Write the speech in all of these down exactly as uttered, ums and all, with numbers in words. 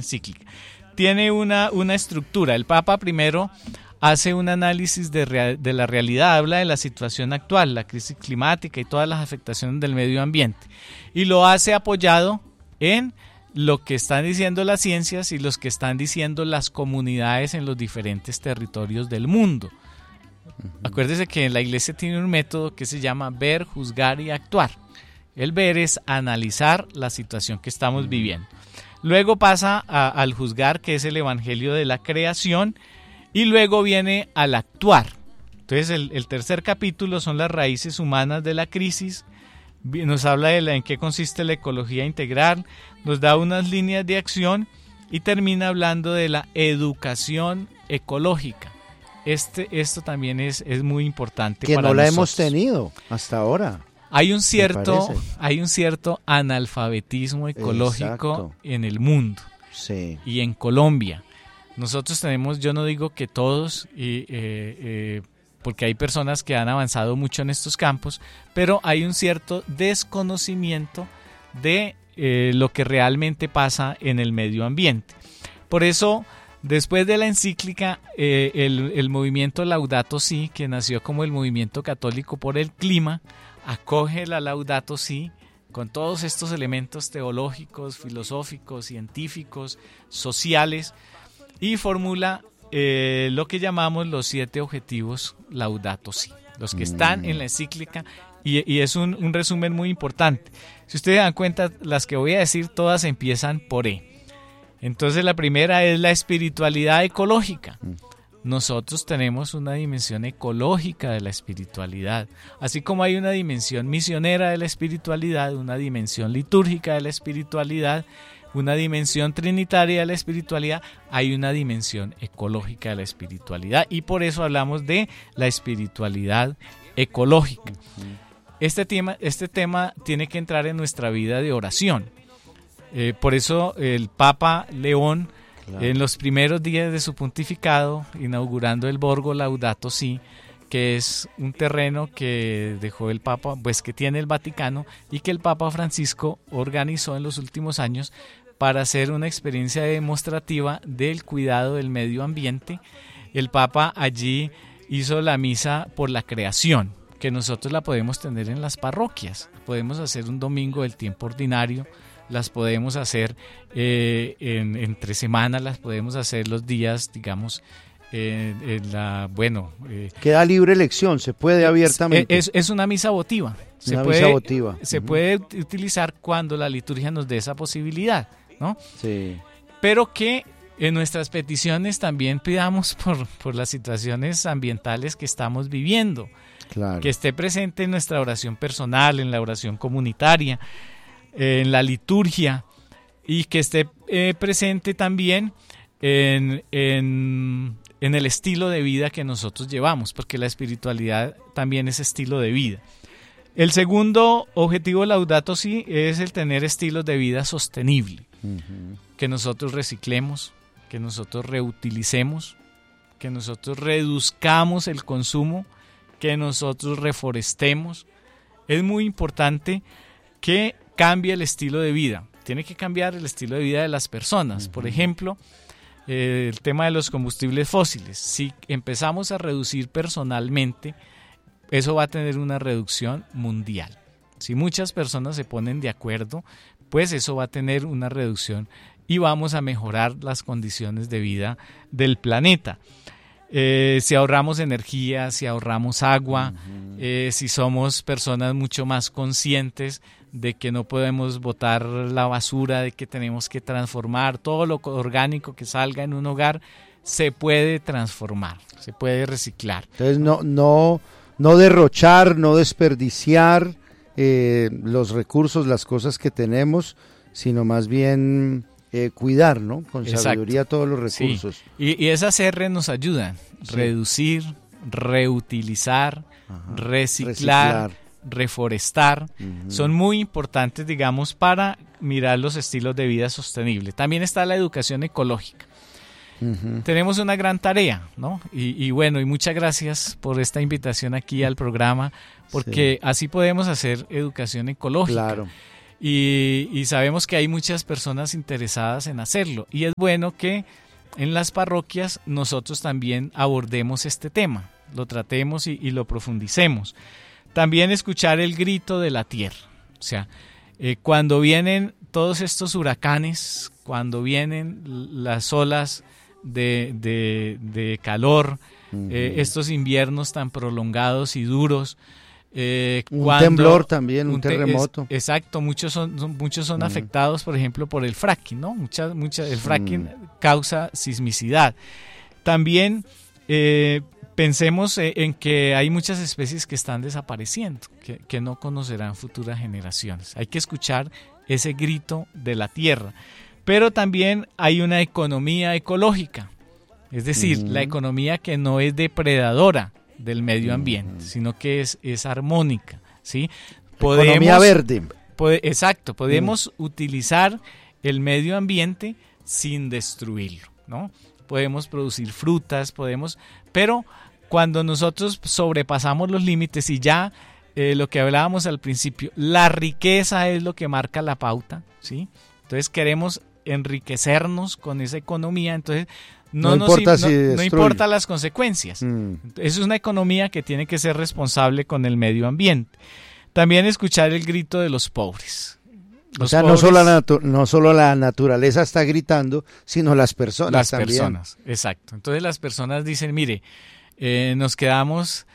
encíclica. Tiene una, una estructura. El Papa primero hace un análisis de, real, de la realidad, habla de la situación actual, la crisis climática y todas las afectaciones del medio ambiente. Y lo hace apoyado en lo que están diciendo las ciencias y los que están diciendo las comunidades en los diferentes territorios del mundo. Uh-huh. Acuérdese que la Iglesia tiene un método que se llama ver, juzgar y actuar. El ver es analizar la situación que estamos uh-huh. viviendo. Luego pasa a, al juzgar, que es el evangelio de la creación, y luego viene al actuar. Entonces el, el tercer capítulo son las raíces humanas de la crisis. Nos habla de la, en qué consiste la ecología integral, nos da unas líneas de acción y termina hablando de la educación ecológica. Este, esto también es, es muy importante que para no la nosotros. hemos tenido hasta ahora. Hay un cierto, hay un cierto analfabetismo ecológico Exacto. en el mundo sí. y en Colombia. Nosotros tenemos, yo no digo que todos, y, eh, eh, porque hay personas que han avanzado mucho en estos campos, pero hay un cierto desconocimiento de eh, lo que realmente pasa en el medio ambiente. Por eso, después de la encíclica, eh, el, el movimiento Laudato Si, que nació como el movimiento católico por el clima, acoge la Laudato Si con todos estos elementos teológicos, filosóficos, científicos, sociales, y formula Eh, lo que llamamos los siete objetivos Laudato Si, los que están en la encíclica, y, y es un, un resumen muy importante. Si ustedes dan cuenta, las que voy a decir todas empiezan por E. Entonces la primera es la espiritualidad ecológica. Nosotros tenemos una dimensión ecológica de la espiritualidad, así como hay una dimensión misionera de la espiritualidad, una dimensión litúrgica de la espiritualidad, una dimensión trinitaria de la espiritualidad, hay una dimensión ecológica de la espiritualidad, y por eso hablamos de la espiritualidad ecológica. Este tema, este tema tiene que entrar en nuestra vida de oración. Eh, por eso el Papa León, claro. en los primeros días de su pontificado, inaugurando el Borgo Laudato Si, que es un terreno que dejó el Papa, pues que tiene el Vaticano, y que el Papa Francisco organizó en los últimos años para hacer una experiencia demostrativa del cuidado del medio ambiente. El Papa allí hizo la misa por la creación, que nosotros la podemos tener en las parroquias. Podemos hacer un domingo del tiempo ordinario, las podemos hacer eh, en, entre semanas, las podemos hacer los días, digamos, eh, en la, bueno... Eh, Queda libre elección, se puede abiertamente. Es, es una misa votiva. Se, una puede, misa votiva. se uh-huh. puede utilizar cuando la liturgia nos dé esa posibilidad, ¿no? Sí. Pero que en nuestras peticiones también pidamos por, por las situaciones ambientales que estamos viviendo. Claro. Que esté presente en nuestra oración personal, en la oración comunitaria, en la liturgia, y que esté eh, presente también en, en, en el estilo de vida que nosotros llevamos, porque la espiritualidad también es estilo de vida. El segundo objetivo Laudato Si es el tener estilos de vida sostenible, uh-huh. que nosotros reciclemos, que nosotros reutilicemos, que nosotros reduzcamos el consumo, que nosotros reforestemos. Es muy importante que cambie el estilo de vida. Tiene que cambiar el estilo de vida de las personas. Uh-huh. Por ejemplo, eh, el tema de los combustibles fósiles. Si empezamos a reducir personalmente, eso va a tener una reducción mundial. Si muchas personas se ponen de acuerdo, pues eso va a tener una reducción y vamos a mejorar las condiciones de vida del planeta. Eh, si ahorramos energía, si ahorramos agua, uh-huh. eh, si somos personas mucho más conscientes de que no podemos botar la basura, de que tenemos que transformar todo lo orgánico que salga en un hogar, se puede transformar, se puede reciclar. Entonces no, no, no derrochar, no desperdiciar eh, los recursos, las cosas que tenemos, sino más bien eh, cuidar, ¿no? Con Exacto. sabiduría todos los recursos. Sí. Y, y esas R nos ayudan, sí. reducir, reutilizar, Ajá. reciclar, reciclar, reforestar, uh-huh. son muy importantes, digamos, para mirar los estilos de vida sostenibles. También está la educación ecológica. Uh-huh. Tenemos una gran tarea, ¿no? Y, y bueno, y muchas gracias por esta invitación aquí al programa, porque sí. así podemos hacer educación ecológica. Claro. y, y sabemos que hay muchas personas interesadas en hacerlo. Y es bueno que en las parroquias nosotros también abordemos este tema, lo tratemos y, y lo profundicemos. También escuchar el grito de la tierra. O sea, eh, cuando vienen todos estos huracanes, cuando vienen las olas de, de, de calor, uh-huh. eh, estos inviernos tan prolongados y duros, eh, un cuando, temblor también, un, un te, terremoto. Es, exacto, muchos son, son muchos son uh-huh. afectados, por ejemplo, por el fracking, ¿no? Mucha, mucha, el fracking uh-huh. causa sismicidad. También eh, pensemos en que hay muchas especies que están desapareciendo, que, que no conocerán futuras generaciones. Hay que escuchar ese grito de la tierra. Pero también hay una economía ecológica, es decir, uh-huh. la economía que no es depredadora del medio ambiente, uh-huh. sino que es, es armónica, ¿sí? Podemos, economía verde. Pode, exacto, podemos uh-huh. utilizar el medio ambiente sin destruirlo, ¿no? Podemos producir frutas, podemos, pero cuando nosotros sobrepasamos los límites y ya eh, lo que hablábamos al principio, la riqueza es lo que marca la pauta, ¿sí? Entonces queremos enriquecernos con esa economía, entonces no, no, nos, importa, no, si no importa las consecuencias. Mm. Eso es una economía que tiene que ser responsable con el medio ambiente. También escuchar el grito de los pobres. Los o sea, pobres, no, solo la natu- no solo la naturaleza está gritando, sino las personas las también. Las personas, exacto. Entonces las personas dicen, mire, eh, nos quedamos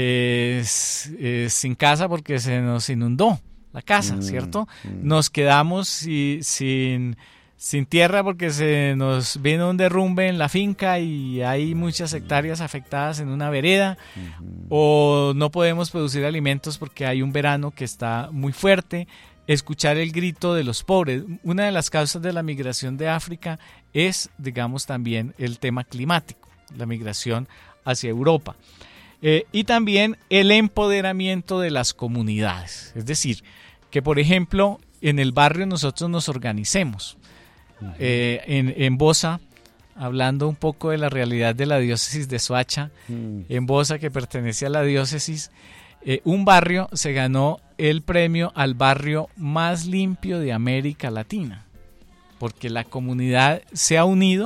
eh, eh, sin casa porque se nos inundó la casa, mm, ¿cierto? Mm. Nos quedamos si, sin, sin tierra porque se nos vino un derrumbe en la finca y hay muchas hectáreas afectadas en una vereda, mm. o no podemos producir alimentos porque hay un verano que está muy fuerte. Escuchar el grito de los pobres. Una de las causas de la migración de África es, digamos, también el tema climático, la migración hacia Europa. Eh, y también el empoderamiento de las comunidades, es decir, que por ejemplo en el barrio nosotros nos organicemos. Uh-huh. Eh, en, en Bosa, hablando un poco de la realidad de la diócesis de Soacha, uh-huh. en Bosa, que pertenece a la diócesis, eh, un barrio se ganó el premio al barrio más limpio de América Latina, porque la comunidad se ha unido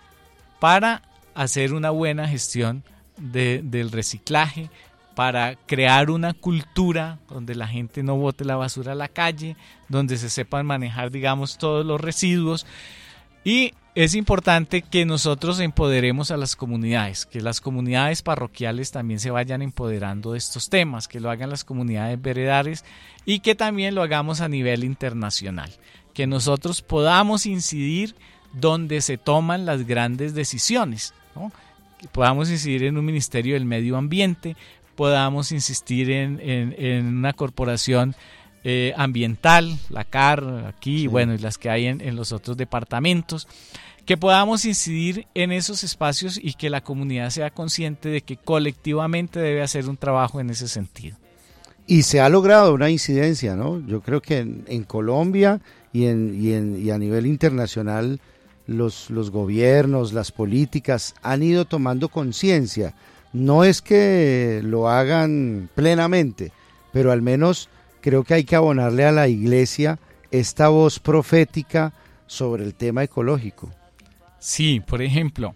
para hacer una buena gestión de, del reciclaje, para crear una cultura donde la gente no bote la basura a la calle, donde se sepan manejar, digamos, todos los residuos. Y es importante que nosotros empoderemos a las comunidades, que las comunidades parroquiales también se vayan empoderando de estos temas, que lo hagan las comunidades veredales y que también lo hagamos a nivel internacional, que nosotros podamos incidir donde se toman las grandes decisiones, ¿no? Que podamos incidir en un Ministerio del Medio Ambiente, podamos insistir en, en, en una corporación eh, ambiental, la C A R aquí, sí. bueno, y las que hay en, en los otros departamentos, que podamos incidir en esos espacios y que la comunidad sea consciente de que colectivamente debe hacer un trabajo en ese sentido. Y se ha logrado una incidencia, ¿no? Yo creo que en, en Colombia y, en, y, en, y a nivel internacional los, los gobiernos, las políticas han ido tomando conciencia. No es que lo hagan plenamente, pero al menos creo que hay que abonarle a la iglesia esta voz profética sobre el tema ecológico. Sí, por ejemplo,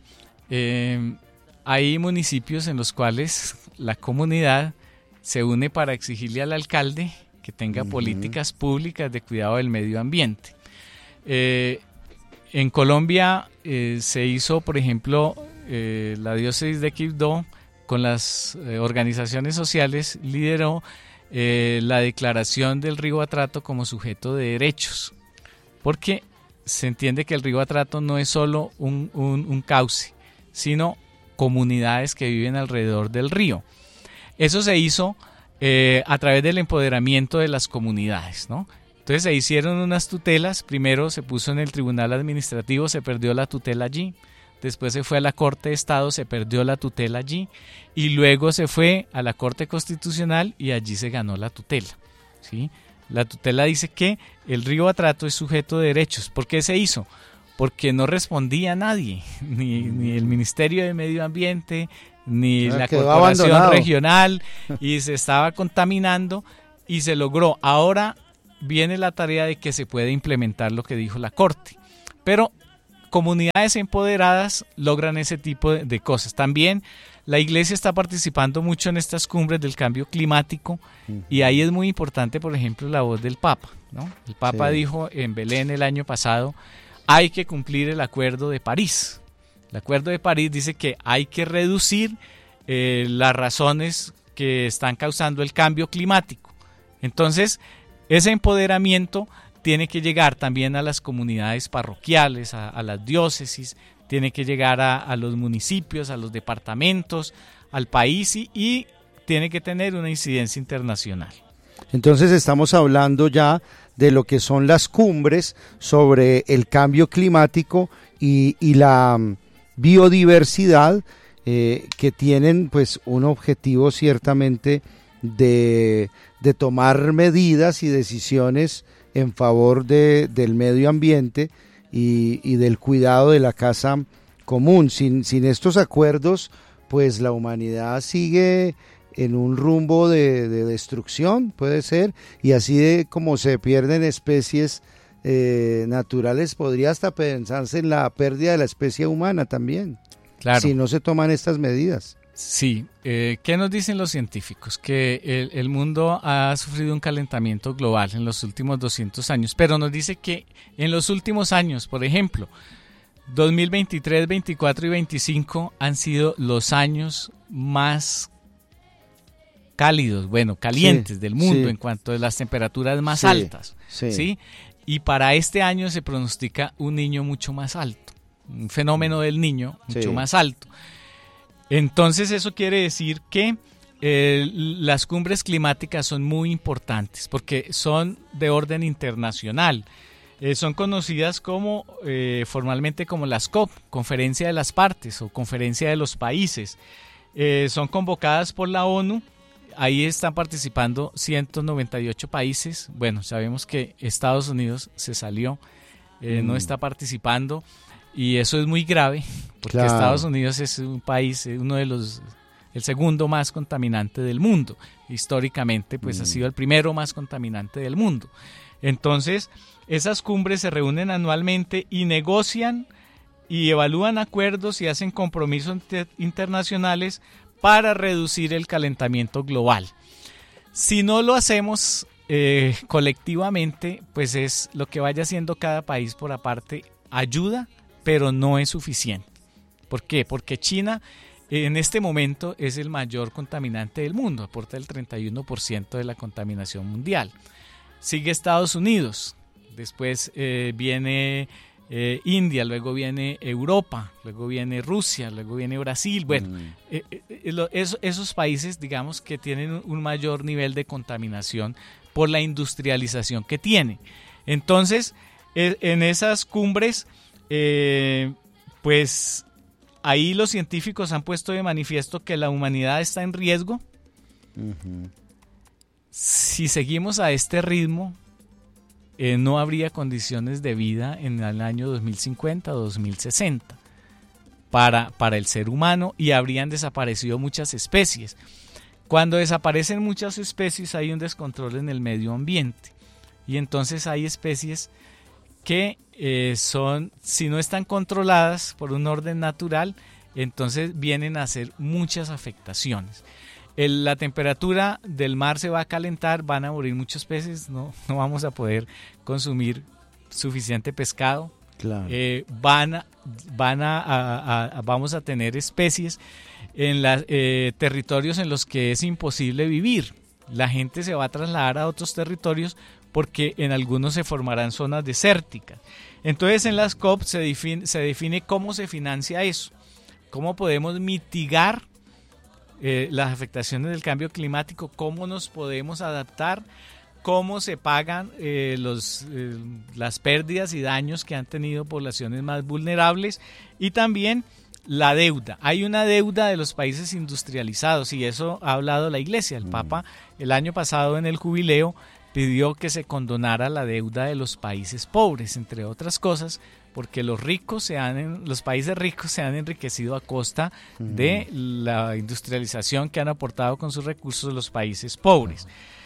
eh, hay municipios en los cuales la comunidad se une para exigirle al alcalde que tenga uh-huh. políticas públicas de cuidado del medio ambiente. Eh, en Colombia eh, se hizo, por ejemplo, eh, la diócesis de Quibdó, con las eh, organizaciones sociales, lideró eh, la declaración del río Atrato como sujeto de derechos, porque se entiende que el río Atrato no es solo un, un, un cauce, sino comunidades que viven alrededor del río. Eso se hizo eh, a través del empoderamiento de las comunidades, ¿no? Entonces se hicieron unas tutelas, primero se puso en el tribunal administrativo, se perdió la tutela allí. Después se fue a la Corte de Estado, se perdió la tutela allí, y luego se fue a la Corte Constitucional y allí se ganó la tutela, ¿sí? La tutela dice que el río Atrato es sujeto de derechos. ¿Por qué se hizo? Porque no respondía a nadie, ni, ni el Ministerio de Medio Ambiente, ni ah, la Corporación abandonado. Regional, y se estaba contaminando y se logró. Ahora viene la tarea de que se puede implementar lo que dijo la Corte. Pero comunidades empoderadas logran ese tipo de, de cosas. También la Iglesia está participando mucho en estas cumbres del cambio climático, uh-huh. y ahí es muy importante, por ejemplo, la voz del Papa, ¿no? El Papa sí. dijo en Belén el año pasado, hay que cumplir el Acuerdo de París. El Acuerdo de París dice que hay que reducir eh, las razones que están causando el cambio climático. Entonces, ese empoderamiento tiene que llegar también a las comunidades parroquiales, a, a las diócesis, tiene que llegar a, a los municipios, a los departamentos, al país y, y tiene que tener una incidencia internacional. Entonces estamos hablando ya de lo que son las cumbres sobre el cambio climático y, y la biodiversidad, eh, que tienen pues un objetivo ciertamente de, de tomar medidas y decisiones en favor de, del medio ambiente y, y del cuidado de la casa común. Sin, sin estos acuerdos, pues la humanidad sigue en un rumbo de, de destrucción, puede ser, y así de como se pierden especies eh, naturales, podría hasta pensarse en la pérdida de la especie humana también, claro, si no se toman estas medidas. Sí, eh, ¿qué nos dicen los científicos? Que el, el mundo ha sufrido un calentamiento global en los últimos doscientos años, pero nos dice que en los últimos años, por ejemplo, dos mil veintitrés, veinticuatro y veinticinco han sido los años más cálidos, bueno, calientes sí, del mundo, sí, en cuanto a las temperaturas más sí, altas, sí. ¿sí? Y para este año se pronostica un niño mucho más alto, un fenómeno del niño mucho sí. más alto. Entonces eso quiere decir que eh, las cumbres climáticas son muy importantes porque son de orden internacional. Eh, son conocidas como eh, formalmente como las COP, Conferencia de las Partes o Conferencia de los Países. Eh, son convocadas por la ONU. Ahí están participando ciento noventa y ocho países. Bueno, sabemos que Estados Unidos se salió, eh, mm. no está participando. Y eso es muy grave, porque claro. Estados Unidos es un país, uno de los, el segundo más contaminante del mundo. Históricamente, pues mm. ha sido el primero más contaminante del mundo. Entonces, esas cumbres se reúnen anualmente y negocian y evalúan acuerdos y hacen compromisos inter- internacionales para reducir el calentamiento global. Si no lo hacemos eh, colectivamente, pues es lo que vaya haciendo cada país por aparte, ayuda, pero no es suficiente. ¿Por qué? Porque China en este momento es el mayor contaminante del mundo, aporta el treinta y uno por ciento de la contaminación mundial. Sigue Estados Unidos, después eh, viene eh, India, luego viene Europa, luego viene Rusia, luego viene Brasil. Bueno, mm. eh, eh, lo, eso, esos países, digamos, que tienen un mayor nivel de contaminación por la industrialización que tiene. Entonces, eh, en esas cumbres, Eh, pues ahí los científicos han puesto de manifiesto que la humanidad está en riesgo. Uh-huh. Si seguimos a este ritmo, eh, no habría condiciones de vida en el año dos mil cincuenta o dos mil sesenta para, para el ser humano y habrían desaparecido muchas especies. Cuando desaparecen muchas especies hay un descontrol en el medio ambiente y entonces hay especies que eh, son, si no están controladas por un orden natural, entonces vienen a hacer muchas afectaciones. El, la temperatura del mar se va a calentar, van a morir muchos peces, no, no vamos a poder consumir suficiente pescado. Claro. Eh, van a, van a, a, a, vamos a tener especies en los eh, territorios en los que es imposible vivir. La gente se va a trasladar a otros territorios porque en algunos se formarán zonas desérticas. Entonces en las COP se define, se define cómo se financia eso, cómo podemos mitigar eh, las afectaciones del cambio climático, cómo nos podemos adaptar, cómo se pagan eh, los, eh, las pérdidas y daños que han tenido poblaciones más vulnerables y también la deuda. Hay una deuda de los países industrializados y eso ha hablado la Iglesia. El Papa el año pasado en el jubileo pidió que se condonara la deuda de los países pobres, entre otras cosas, porque los ricos se han, los países ricos se han enriquecido a costa uh-huh. de la industrialización que han aportado con sus recursos los países pobres.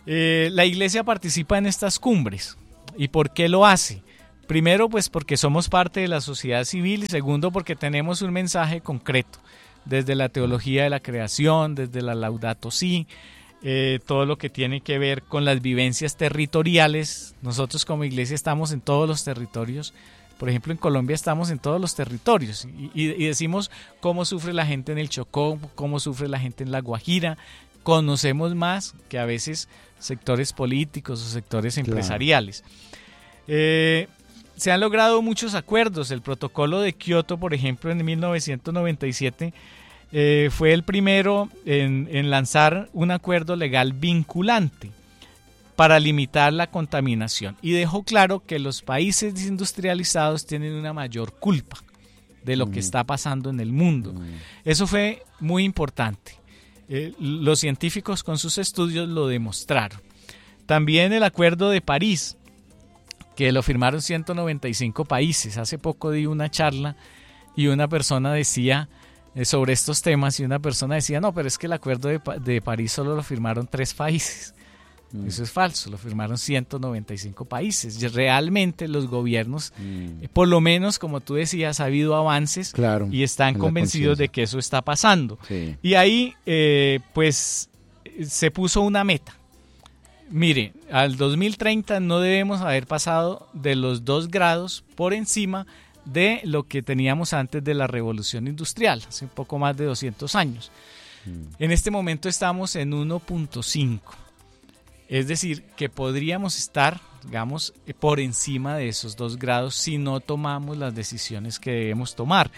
Eh, la Iglesia participa en estas cumbres. ¿Y por qué lo hace? Primero, pues porque somos parte de la sociedad civil, y segundo, porque tenemos un mensaje concreto desde la teología de la creación, desde la Laudato Si, eh, todo lo que tiene que ver con las vivencias territoriales. Nosotros como iglesia estamos en todos los territorios. Por ejemplo, en Colombia estamos en todos los territorios y, y, y decimos cómo sufre la gente en el Chocó, cómo sufre la gente en La Guajira. Conocemos más que a veces sectores políticos o sectores empresariales. Claro. Eh, se han logrado muchos acuerdos. El protocolo de Kioto, por ejemplo, en mil novecientos noventa y siete eh, fue el primero en, en lanzar un acuerdo legal vinculante para limitar la contaminación, y dejó claro que los países desindustrializados tienen una mayor culpa de lo mm. que está pasando en el mundo. Mm. Eso fue muy importante. Eh, los científicos con sus estudios lo demostraron. También el Acuerdo de París, que lo firmaron ciento noventa y cinco países. Hace poco di una charla y una persona decía eh, sobre estos temas, y una persona decía, no, pero es que el Acuerdo de, de París solo lo firmaron tres países. Mm. Eso es falso, lo firmaron ciento noventa y cinco países. Y realmente los gobiernos, mm. eh, por lo menos como tú decías, ha habido avances, claro, y están convencidos de que eso está pasando. Sí. Y ahí eh, pues se puso una meta. Mire, al dos mil treinta no debemos haber pasado de los dos grados por encima de lo que teníamos antes de la revolución industrial, hace un poco más de doscientos años. Mm. En este momento estamos en uno punto cinco. Es decir, que podríamos estar, digamos, por encima de esos dos grados si no tomamos las decisiones que debemos tomar.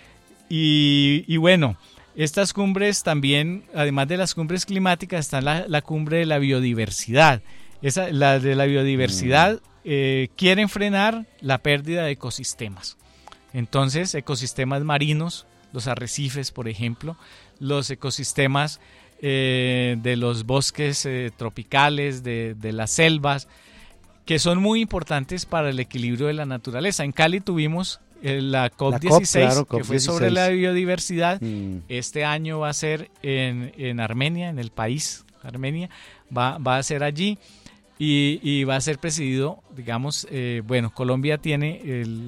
Y, y bueno, estas cumbres también, además de las cumbres climáticas, está la, la cumbre de la biodiversidad. Esa, la de la biodiversidad mm. eh, quieren frenar la pérdida de ecosistemas. Entonces, ecosistemas marinos, los arrecifes, por ejemplo, los ecosistemas Eh, de los bosques eh, tropicales, de, de las selvas, que son muy importantes para el equilibrio de la naturaleza. En Cali tuvimos eh, la COP dieciséis, claro, que fue sobre la biodiversidad. Mm. Este año va a ser en, en Armenia, en el país Armenia, va, va a ser allí, y, y va a ser presidido, digamos, eh, bueno, Colombia tiene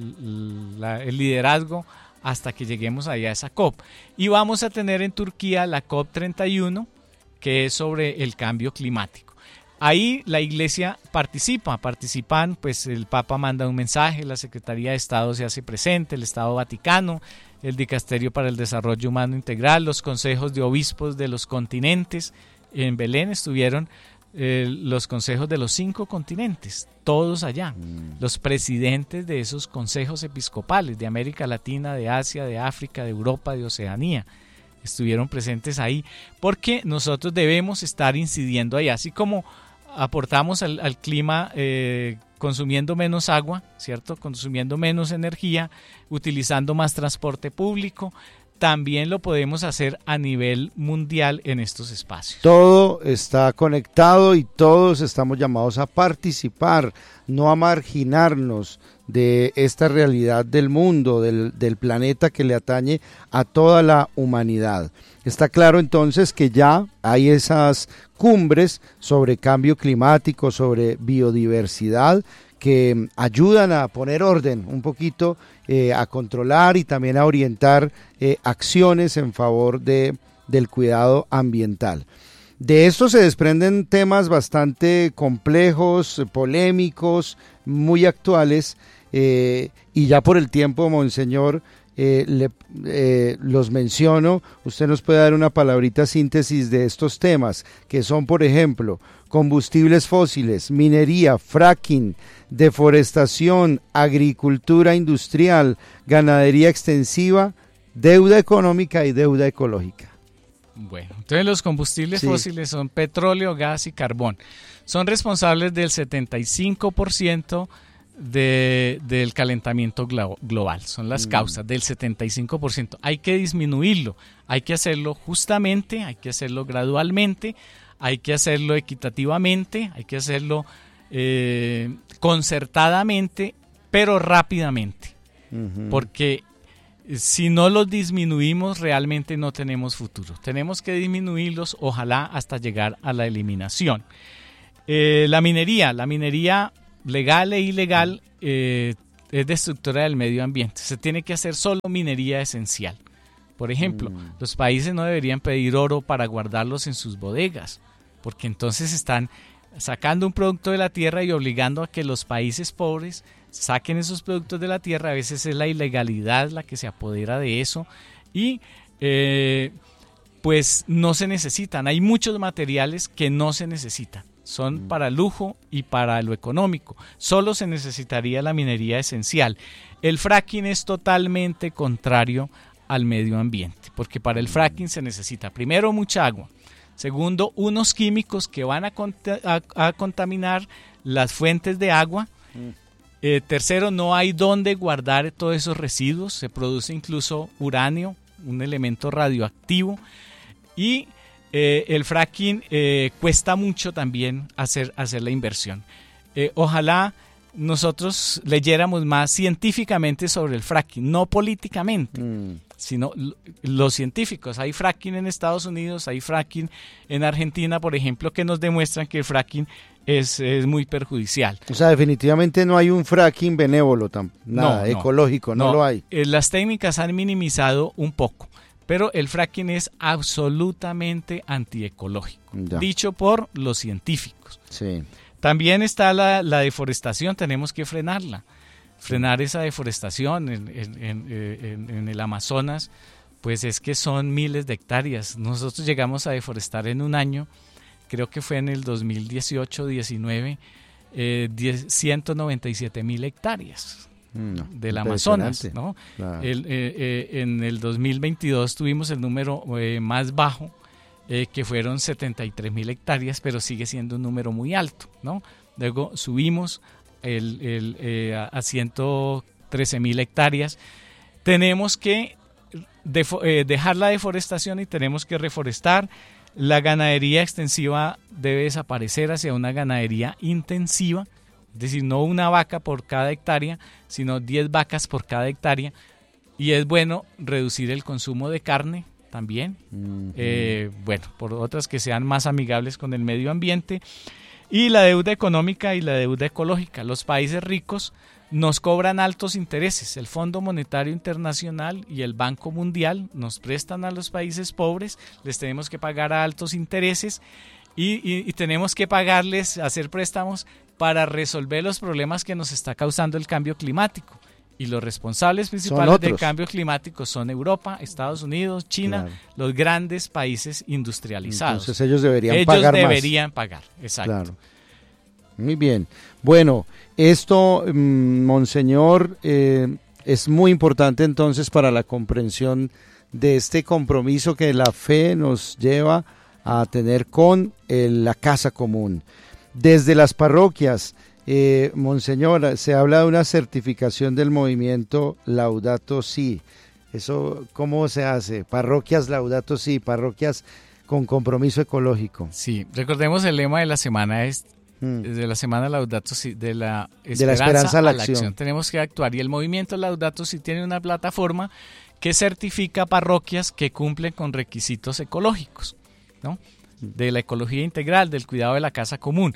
el, la, el liderazgo hasta que lleguemos allá a esa COP. Y vamos a tener en Turquía la COP treinta y uno, que es sobre el cambio climático. Ahí la iglesia participa, participan, pues el Papa manda un mensaje, la Secretaría de Estado se hace presente, el Estado Vaticano, el Dicasterio para el Desarrollo Humano Integral, los consejos de obispos de los continentes. En Belén estuvieron Eh, los consejos de los cinco continentes, todos allá, mm. los presidentes de esos consejos episcopales de América Latina, de Asia, de África, de Europa, de Oceanía, estuvieron presentes ahí, porque nosotros debemos estar incidiendo ahí, así como aportamos al, al clima eh, consumiendo menos agua, ¿cierto? Consumiendo menos energía, utilizando más transporte público. También lo podemos hacer a nivel mundial en estos espacios. Todo está conectado y todos estamos llamados a participar, no a marginarnos de esta realidad del mundo, del, del planeta que le atañe a toda la humanidad. Está claro entonces que ya hay esas cumbres sobre cambio climático, sobre biodiversidad, que ayudan a poner orden un poquito, eh, a controlar y también a orientar eh, acciones en favor de, del cuidado ambiental. De esto se desprenden temas bastante complejos, polémicos, muy actuales, eh, y ya por el tiempo, Monseñor, eh, le, eh, los menciono. Usted nos puede dar una palabrita síntesis de estos temas, que son, por ejemplo, combustibles fósiles, minería, fracking, deforestación, agricultura industrial, ganadería extensiva, deuda económica y deuda ecológica. Bueno, entonces los combustibles sí. fósiles son petróleo, gas y carbón. Son responsables del setenta y cinco por ciento de, del calentamiento glo- global. Son las mm. causas del setenta y cinco por ciento. Hay que disminuirlo, hay que hacerlo justamente, hay que hacerlo gradualmente, hay que hacerlo equitativamente, hay que hacerlo eh, concertadamente, pero rápidamente. Uh-huh. Porque si no los disminuimos, realmente no tenemos futuro. Tenemos que disminuirlos, ojalá hasta llegar a la eliminación. Eh, la minería, la minería legal e ilegal eh, es destructora del medio ambiente. Se tiene que hacer solo minería esencial. Por ejemplo, mm. los países no deberían pedir oro para guardarlos en sus bodegas, porque entonces están sacando un producto de la tierra y obligando a que los países pobres saquen esos productos de la tierra. A veces es la ilegalidad la que se apodera de eso y eh, pues no se necesitan. Hay muchos materiales que no se necesitan. Son para lujo y para lo económico. Solo se necesitaría la minería esencial. El fracking es totalmente contrario al medio ambiente, porque para el fracking se necesita primero mucha agua, segundo unos químicos que van a, cont- a, a contaminar las fuentes de agua, eh, tercero no hay dónde guardar todos esos residuos, se produce incluso uranio, un elemento radioactivo, y eh, el fracking eh, cuesta mucho también hacer, hacer la inversión. Eh, ojalá nosotros leyéramos más científicamente sobre el fracking, no políticamente, mm. sino los científicos. Hay fracking en Estados Unidos, hay fracking en Argentina, por ejemplo, que nos demuestran que el fracking es, es muy perjudicial. O sea, definitivamente no hay un fracking benévolo, tam- nada, no, no, ecológico, no, no lo hay. Eh, las técnicas han minimizado un poco, pero el fracking es absolutamente antiecológico, ya. dicho por los científicos. Sí. También está la, la deforestación, tenemos que frenarla, frenar esa deforestación en, en, en, en, en el Amazonas, pues es que son miles de hectáreas. Nosotros llegamos a deforestar en un año, creo que fue en el dos mil dieciocho diecinueve, eh, ciento noventa y siete mil hectáreas no, del Amazonas, ¿no? Claro. El, eh, eh, en el dos mil veintidós tuvimos el número eh, más bajo, Eh, que fueron setenta y tres mil hectáreas, pero sigue siendo un número muy alto, ¿no? Luego subimos el, el, eh, a ciento trece mil hectáreas. Tenemos que defo- eh, dejar la deforestación y tenemos que reforestar. La ganadería extensiva debe desaparecer hacia una ganadería intensiva, es decir, no una vaca por cada hectárea, sino diez vacas por cada hectárea. Y es bueno reducir el consumo de carne también, uh-huh. eh, bueno, por otras que sean más amigables con el medio ambiente, y la deuda económica y la deuda ecológica. Los países ricos nos cobran altos intereses, el Fondo Monetario Internacional y el Banco Mundial nos prestan a los países pobres, les tenemos que pagar a altos intereses y, y, y tenemos que pagarles, hacer préstamos para resolver los problemas que nos está causando el cambio climático. Y los responsables principales del cambio climático son Europa, Estados Unidos, China, claro. los grandes países industrializados. Entonces ellos deberían ellos pagar deberían más. Ellos deberían pagar, exacto. Claro. Muy bien. Bueno, esto, mmm, Monseñor, eh, es muy importante entonces para la comprensión de este compromiso que la fe nos lleva a tener con eh, la casa común. Desde las parroquias, Eh, Monseñor, se habla de una certificación del movimiento Laudato Si. ¿Eso cómo se hace? Parroquias Laudato Si, parroquias con compromiso ecológico. Sí, recordemos el lema de la semana es hmm. de la semana Laudato Si, de la esperanza, de la esperanza a la, a la acción. acción. Tenemos que actuar y el movimiento Laudato Si tiene una plataforma que certifica parroquias que cumplen con requisitos ecológicos, ¿no? De la ecología integral, del cuidado de la casa común.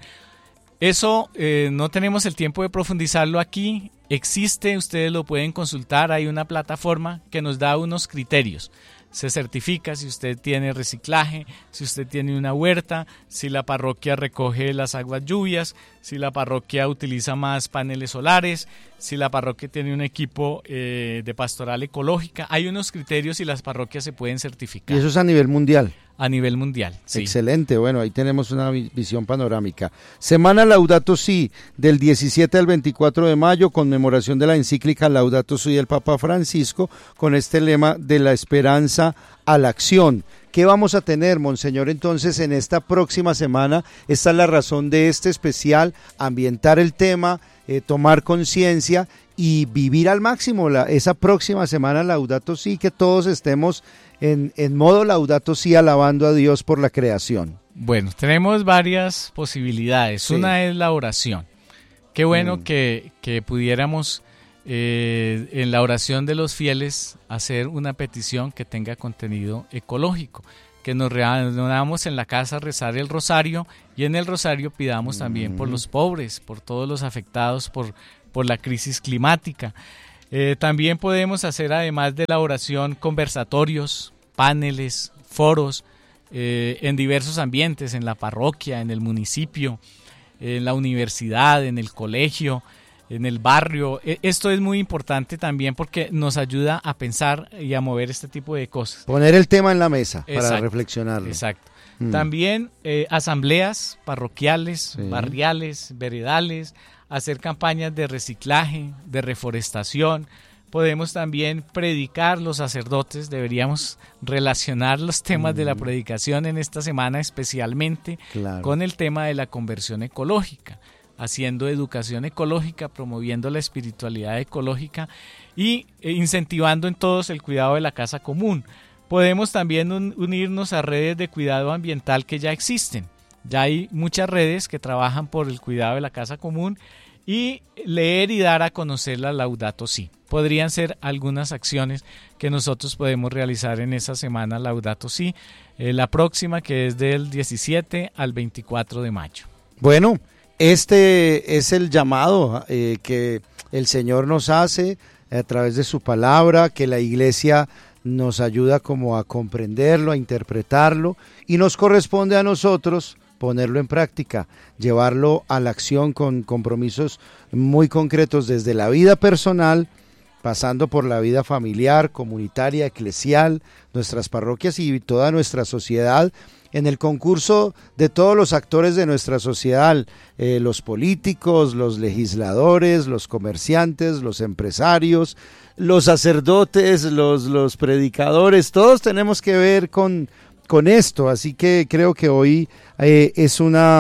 Eso eh, no tenemos el tiempo de profundizarlo aquí, existe, ustedes lo pueden consultar, hay una plataforma que nos da unos criterios. Se certifica si usted tiene reciclaje, si usted tiene una huerta, si la parroquia recoge las aguas lluvias, si la parroquia utiliza más paneles solares, si la parroquia tiene un equipo eh, de pastoral ecológica. Hay unos criterios y las parroquias se pueden certificar. ¿Y eso es a nivel mundial? A nivel mundial, sí. Excelente, bueno, ahí tenemos una visión panorámica. Semana Laudato Si, del diecisiete al veinticuatro de mayo, conmemoración de la encíclica Laudato Si del Papa Francisco, con este lema de la esperanza a la acción. ¿Qué vamos a tener, Monseñor, entonces en esta próxima semana? Esta es la razón de este especial, ambientar el tema, eh, tomar conciencia y vivir al máximo la, esa próxima semana Laudato Si, que todos estemos en, en modo Laudato Si, alabando a Dios por la creación. Bueno, tenemos varias posibilidades. Sí. Una es la oración. Qué bueno mm. que, que pudiéramos eh, en la oración de los fieles hacer una petición que tenga contenido ecológico, que nos reunamos en la casa a rezar el rosario y en el rosario pidamos también por los pobres, por todos los afectados por, por la crisis climática. Eh, también podemos hacer, además de la oración, conversatorios, paneles, foros eh, en diversos ambientes, en la parroquia, en el municipio, en la universidad, en el colegio, en el barrio. Esto es muy importante también porque nos ayuda a pensar y a mover este tipo de cosas. Poner el tema en la mesa. Exacto, para reflexionarlo. Exacto. Mm. También eh, asambleas parroquiales, sí. barriales, veredales, hacer campañas de reciclaje, de reforestación. Podemos también predicar, los sacerdotes deberíamos relacionar los temas mm. de la predicación en esta semana especialmente claro. con el tema de la conversión ecológica, haciendo educación ecológica, promoviendo la espiritualidad ecológica y incentivando en todos el cuidado de la casa común. Podemos también un, unirnos a redes de cuidado ambiental que ya existen. Ya hay muchas redes que trabajan por el cuidado de la casa común y leer y dar a conocer la Laudato Si. Podrían ser algunas acciones que nosotros podemos realizar en esa semana Laudato Si, eh, la próxima que es del diecisiete al veinticuatro de mayo. Bueno, este es el llamado eh, que el Señor nos hace a través de su palabra, que la Iglesia nos ayuda como a comprenderlo, a interpretarlo, y nos corresponde a nosotros ponerlo en práctica, llevarlo a la acción con compromisos muy concretos desde la vida personal, pasando por la vida familiar, comunitaria, eclesial, nuestras parroquias y toda nuestra sociedad, en el concurso de todos los actores de nuestra sociedad, eh, los políticos, los legisladores, los comerciantes, los empresarios, los sacerdotes, los, los predicadores, todos tenemos que ver con, con esto, así que creo que hoy eh, es una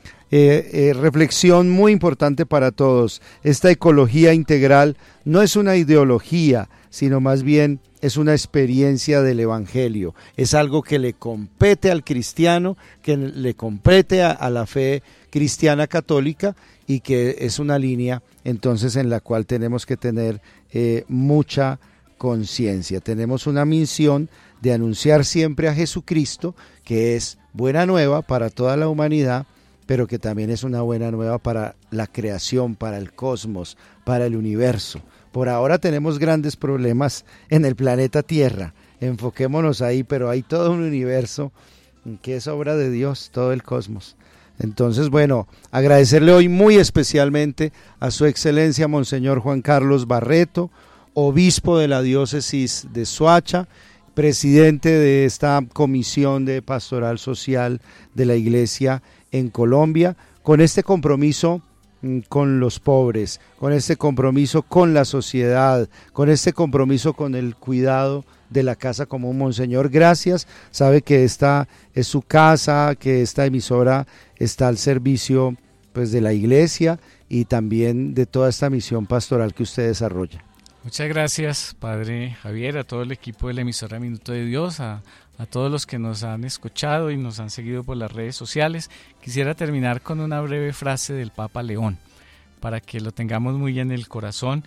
eh, eh, reflexión muy importante para todos. Esta ecología integral no es una ideología, sino más bien es una experiencia del Evangelio, es algo que le compete al cristiano, que le compete a, a la fe cristiana católica y que es una línea entonces en la cual tenemos que tener eh, mucha conciencia. Tenemos una misión de anunciar siempre a Jesucristo, que es buena nueva para toda la humanidad, pero que también es una buena nueva para la creación, para el cosmos, para el universo. Por ahora tenemos grandes problemas en el planeta Tierra, enfoquémonos ahí, pero hay todo un universo que es obra de Dios, todo el cosmos. Entonces, bueno, agradecerle hoy muy especialmente a su excelencia Monseñor Juan Carlos Barreto, obispo de la diócesis de Soacha, presidente de esta comisión de pastoral social de la Iglesia en Colombia, con este compromiso con los pobres, con este compromiso con la sociedad, con este compromiso con el cuidado de la casa común. Monseñor, gracias, sabe que esta es su casa, que esta emisora está al servicio pues de la Iglesia y también de toda esta misión pastoral que usted desarrolla. Muchas gracias, Padre Javier, a todo el equipo de la emisora Minuto de Dios, a, a todos los que nos han escuchado y nos han seguido por las redes sociales. Quisiera terminar con una breve frase del Papa León, para que lo tengamos muy en el corazón.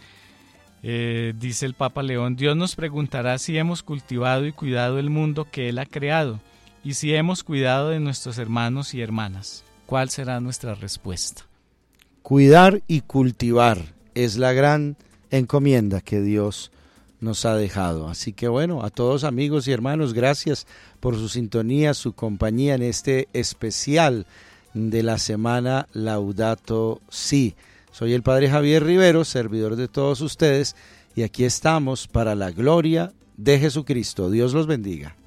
Eh, dice el Papa León: Dios nos preguntará si hemos cultivado y cuidado el mundo que Él ha creado, y si hemos cuidado de nuestros hermanos y hermanas. ¿Cuál será nuestra respuesta? Cuidar y cultivar es la gran encomienda que Dios nos ha dejado. Así que bueno, a todos amigos y hermanos, gracias por su sintonía, su compañía en este especial de la semana Laudato Si. Soy el Padre Javier Rivero, servidor de todos ustedes, y aquí estamos para la gloria de Jesucristo. Dios los bendiga.